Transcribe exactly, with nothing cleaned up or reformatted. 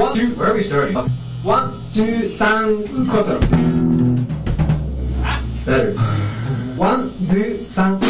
One, two, where are we starting? One, two, three, cuatro. Better. One, two, three.